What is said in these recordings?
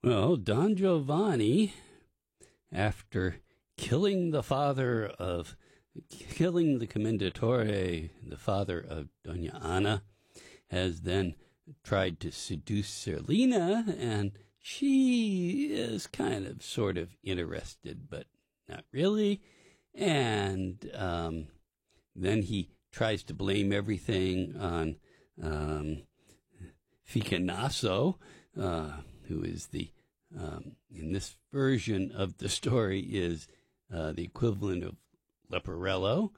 Well, Don Giovanni, after killing the Commendatore, the father of Dona Anna, has then tried to seduce Serlina, and she is kind of sort of interested, but not really. And then he tries to blame everything on Ficonasso, who is in this version of the story, is the equivalent of Leporello.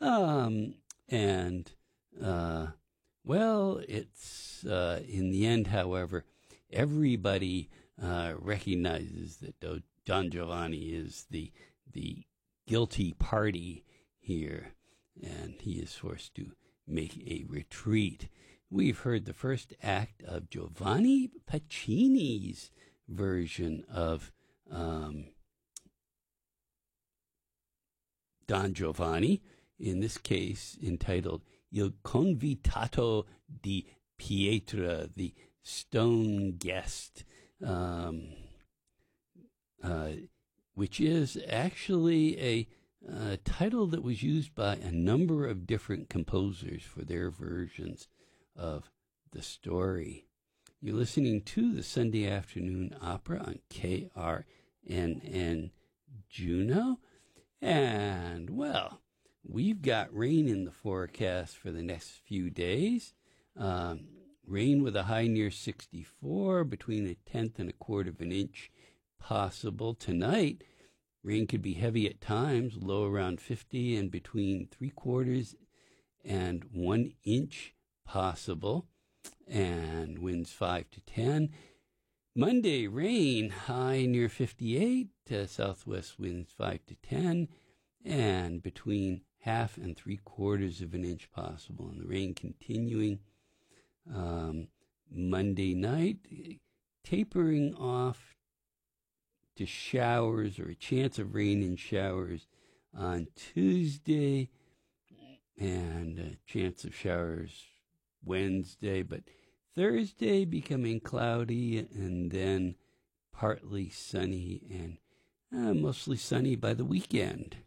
It's in the end, however, everybody recognizes that Don Giovanni is the guilty party here, and he is forced to make a retreat. We've heard the first act of Giovanni Pacini's version of Don Giovanni, in this case entitled Il Convitato di Pietra, the Stone Guest, which is actually a title that was used by a number of different composers for their versions of the story. You're listening to the Sunday Afternoon Opera on KRNN Juneau. And, well, we've got rain in the forecast for the next few days. Rain with a high near 64, between a tenth and a quarter of an inch possible. Tonight, rain could be heavy at times, low around 50, and between 3/4 and 1 inch possible, and winds 5 to 10. Monday, rain, high near 58, southwest winds 5 to 10, and between 1/2 and 3/4 of an inch possible, and the rain continuing Monday night, tapering off to showers or a chance of rain and showers on Tuesday, and a chance of showers Wednesday, but Thursday becoming cloudy and then partly sunny, and mostly sunny by the weekend.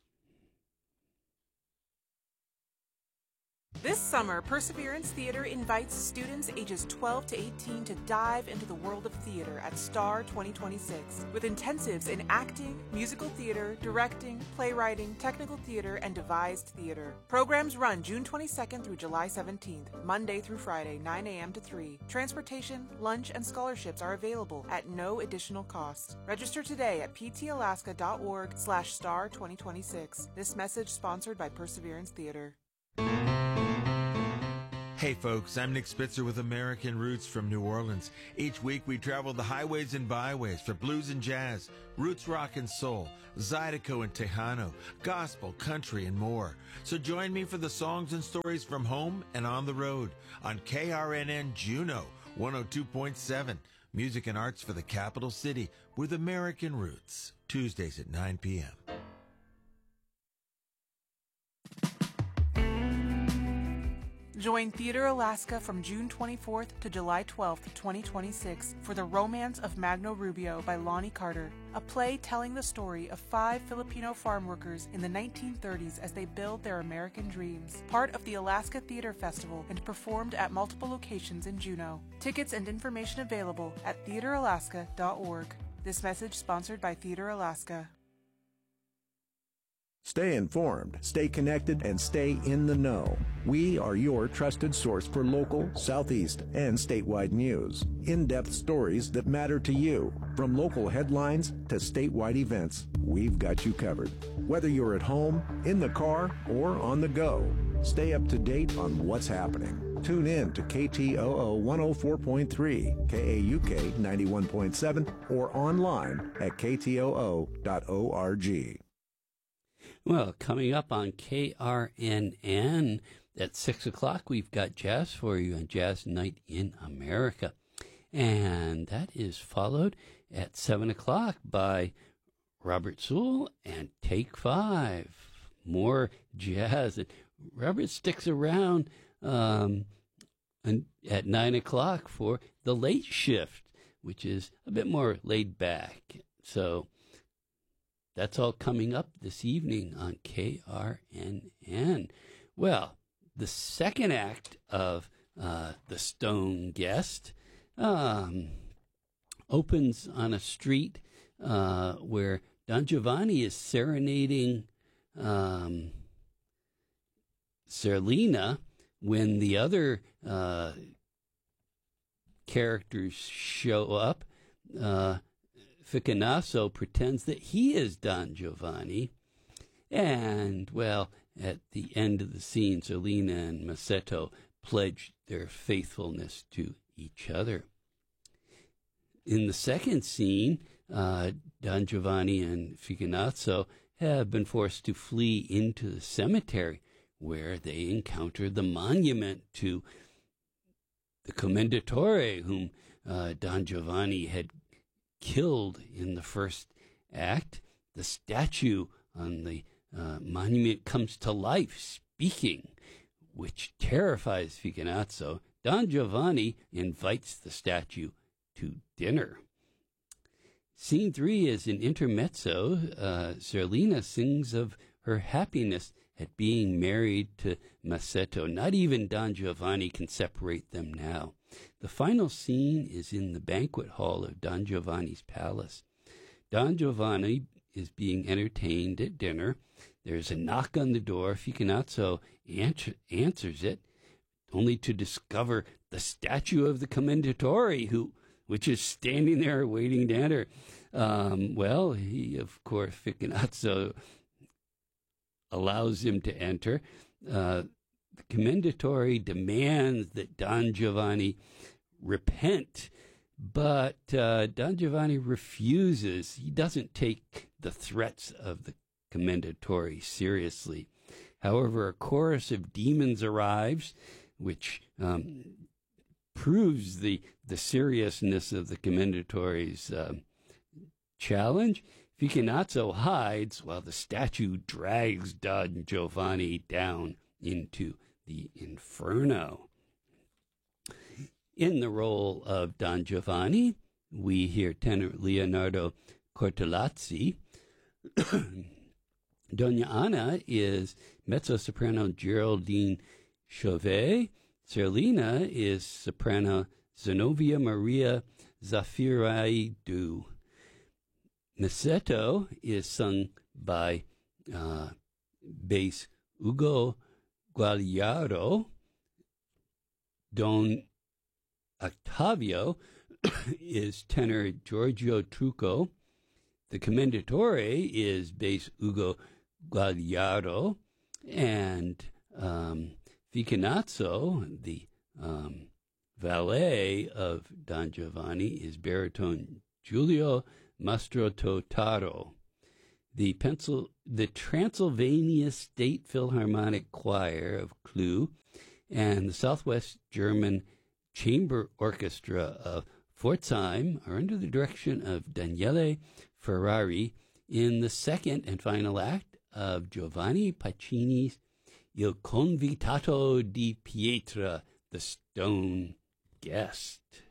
This summer, Perseverance Theater invites students ages 12 to 18 to dive into the world of theater at STAR 2026 with intensives in acting, musical theater, directing, playwriting, technical theater, and devised theater. Programs run June 22nd through July 17th, Monday through Friday, 9 a.m. to 3. Transportation, lunch, and scholarships are available at no additional cost. Register today at ptalaska.org/STAR 2026. This message sponsored by Perseverance Theater. Hey folks, I'm Nick Spitzer with American Roots from New Orleans. Each week we travel the highways and byways for blues and jazz, roots rock and soul, Zydeco and Tejano, gospel, country, and more. So join me for the songs and stories from home and on the road on KRNN Juneau 102.7. Music and arts for the capital city with American Roots. Tuesdays at 9 p.m. Join Theater Alaska from June 24th to July 12th, 2026 for The Romance of Magno Rubio by Lonnie Carter, a play telling the story of 5 Filipino farm workers in the 1930s as they build their American dreams. Part of the Alaska Theater Festival and performed at multiple locations in Juneau. Tickets and information available at theateralaska.org. This message sponsored by Theater Alaska. Stay informed, stay connected, and stay in the know. We are your trusted source for local, Southeast, and statewide news. In-depth stories that matter to you. From local headlines to statewide events, we've got you covered. Whether you're at home, in the car, or on the go, stay up to date on what's happening. Tune in to KTOO 104.3, KAUK 91.7, or online at ktoo.org. Well, coming up on KRNN at 6 o'clock, we've got jazz for you on Jazz Night in America. And that is followed at 7 o'clock by Robert Sewell and Take 5. More jazz. And Robert sticks around at 9 o'clock for The Late Shift which is a bit more laid back. So that's all coming up this evening on KRNN. Well, the second act of The Stone Guest opens on a street where Don Giovanni is serenading Zerlina when the other characters show up. Ficonasso pretends that he is Don Giovanni. And, well, at the end of the scene, Zerlina and Masetto pledge their faithfulness to each other. In the second scene, Don Giovanni and Ficonasso have been forced to flee into the cemetery, where they encounter the monument to the Commendatore, whom Don Giovanni had killed in the first act. The statue on the monument comes to life, speaking, which terrifies Ficonasso. Don Giovanni invites the statue to dinner. Scene 3 is an intermezzo. Zerlina sings of her happiness at being married to Masetto. Not even Don Giovanni can separate them now. The final scene is in the banquet hall of Don Giovanni's palace. Don Giovanni is being entertained at dinner. There's a knock on the door. Ficonasso answers it, only to discover the statue of the Commendatore, which is standing there waiting to enter. Well, he, of course, Ficonasso allows him to enter. The Commendatore demands that Don Giovanni repent, but Don Giovanni refuses. He doesn't take the threats of the Commendatore seriously. However, a chorus of demons arrives, which proves the seriousness of the Commendatore's challenge. Ficonasso hides while the statue drags Don Giovanni down into the inferno. In the role of Don Giovanni, we hear tenor Leonardo Cortellazzi. Donna Anna is mezzo-soprano Geraldine Chauvet. Zerlina is soprano Zenobia Maria Zafiraidou. Masetto is sung by bass Ugo Guagliaro. Don Octavio is tenor Giorgio Trucco. The Commendatore is bass Ugo Guagliaro. And Ficonasso, the valet of Don Giovanni, is baritone Giulio Mastrototaro. The Transylvania State Philharmonic Choir of Cluj and the Southwest German Chamber Orchestra of Pforzheim are under the direction of Daniele Ferrari in the second and final act of Giovanni Pacini's Il Convitato di Pietra, the Stone Guest.